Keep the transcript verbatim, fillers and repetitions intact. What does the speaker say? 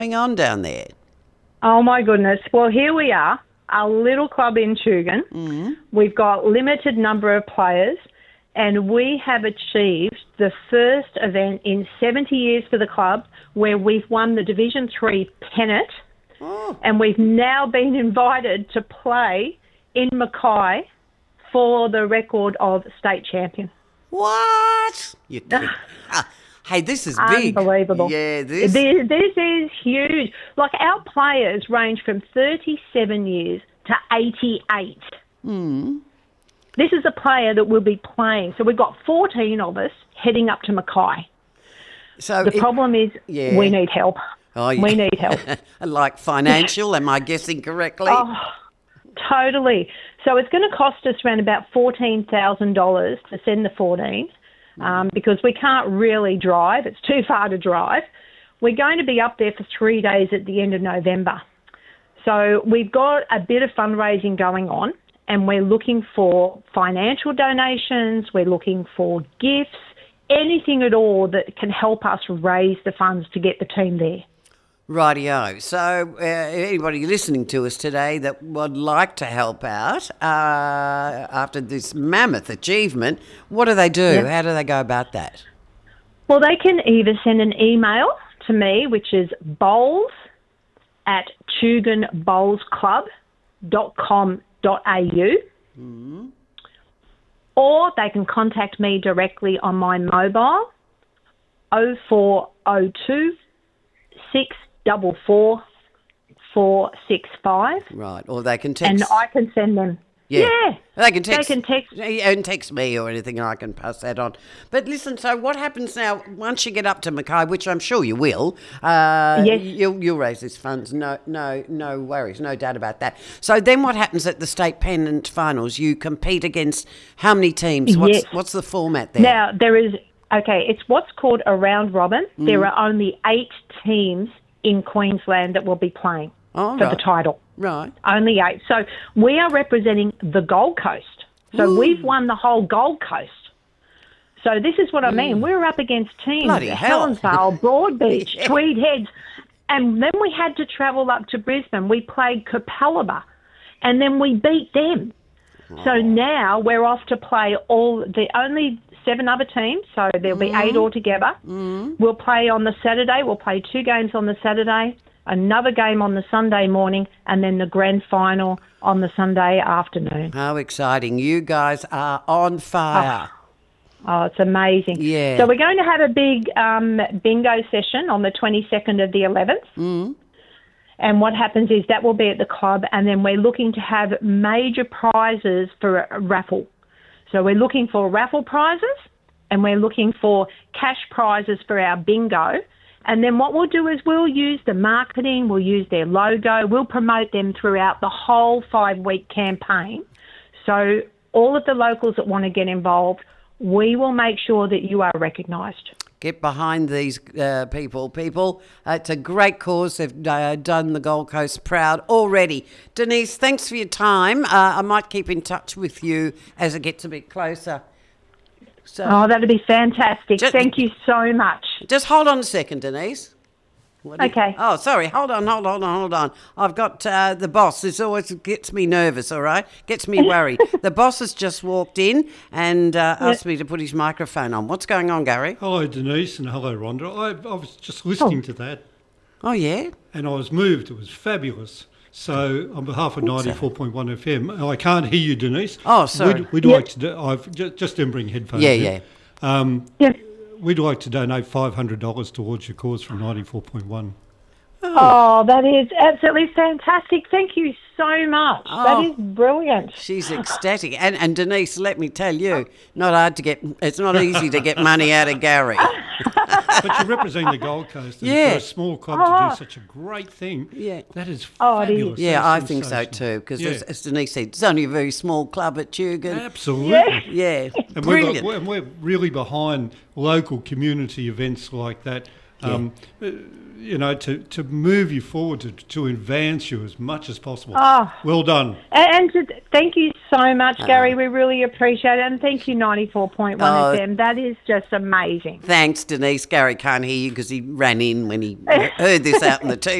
going on down there? Oh, my goodness. Well, here we are, a little club in Tugun. Mm. We've got limited number of players, and we have achieved the first event in seventy years for the club where we've won the Division three pennant, Oh. and we've now been invited to play in Mackay for the record of state champion. What? You kidding? Ah, hey, this is big. Unbelievable. Yeah, this. This, this is huge. Like, our players range from thirty-seven years to eighty-eight. Mm. This is a player that will be playing. So we've got fourteen of us heading up to Mackay. So The it- problem is Yeah. we need help. Oh, yeah. We need help. Like financial, am I guessing correctly? Oh, totally. So it's going to cost us around about fourteen thousand dollars to send the fourteen um, because we can't really drive. It's too far to drive. We're going to be up there for three days at the end of November. So we've got a bit of fundraising going on, and we're looking for financial donations. We're looking for gifts, anything at all that can help us raise the funds to get the team there. Rightio. So uh, anybody listening to us today that would like to help out uh, after this mammoth achievement, what do they do? Yeah. How do they go about that? Well, they can either send an email to me, which is bowls at tugun bowls club dot com dot a u, Mm-hmm. or they can contact me directly on my mobile, oh four oh two, six four four, four six five, Right. Or they can text. and I can send them. Yeah. Yeah. They can text. They can text. And text me or anything, and I can pass that on. But listen, so what happens now once you get up to Mackay, which I'm sure you will? Uh, Yes. You'll, you'll raise these funds. No, no, no worries. No doubt about that. So then, what happens at the state pennant finals? You compete against how many teams? What's Yes. what's the format there? Now, there is, okay, it's what's called a round robin. Mm. There are only eight teams in Queensland that will be playing Oh, for right. the title. Right. Only eight. So we are representing the Gold Coast. So we've won the whole Gold Coast. So this is what I mean. We're up against teams, Bloody hell. Helensvale, Broadbeach, Yeah. Tweed Heads. And then we had to travel up to Brisbane. We played Capalaba, and then we beat them. So now we're off to play all the only seven other teams, so there'll be eight altogether. Mm. We'll play on the Saturday. We'll play two games on the Saturday, another game on the Sunday morning, and then the grand final on the Sunday afternoon. How exciting. You guys are on fire. Oh, it's amazing. Yeah. So we're going to have a big um, bingo session on the twenty-second of the eleventh. Mm. And what happens is that will be at the club, and then we're looking to have major prizes for a raffle. So we're looking for raffle prizes, and we're looking for cash prizes for our bingo. And then what we'll do is we'll use the marketing, we'll use their logo, we'll promote them throughout the whole five-week campaign. So all of the locals that want to get involved, we will make sure that you are recognised. Get behind these uh, people. People, uh, it's a great cause. They've uh, done the Gold Coast proud already. Denise, thanks for your time. Uh, I might keep in touch with you as it gets a bit closer. So, Oh, that'd be fantastic. Just- Thank you so much. just hold on a second, Denise. What do you- Okay. oh, sorry. Hold on, hold on, hold on. I've got uh, the boss. This always gets me nervous, all right? Gets me worried. The boss has just walked in and uh, asked me to put his microphone on. What's going on, Gary? Hello, Denise, and hello, Rhonda. I, I was just listening Oh. to that, Oh, yeah? and I was moved. It was fabulous. So, on behalf of ninety-four point one F M, I can't hear you, Denise. Oh, sorry. We'd, we'd Yep. like to do, I've just, just didn't bring headphones Yeah, in. yeah. Um, Yes. we'd like to donate five hundred dollars towards your cause from ninety-four point one. Oh, that is absolutely fantastic. Thank you so much. Oh. That is brilliant. She's ecstatic. And, and Denise, let me tell you, not hard to get, it's not easy to get money out of Gary. But you represent the Gold Coast, and Yeah. for a small club to Oh. do such a great thing, Yeah. that is Oh, it is. fabulous. Yeah, That's I think so sensational. too, because Yeah. as, as Denise said, it's only a very small club at Tugun. Absolutely. Yeah, And we're, brilliant. and we're really behind local community events like that, um, uh, you know, to, to move you forward, to, to advance you as much as possible. Oh. Well done. And, and to Thank you so much, Uh, Gary. We really appreciate it. And thank you, ninety-four point one Oh. F M. That is just amazing. Thanks, Denise. Gary can't hear you because he ran in when he heard this out in the T V.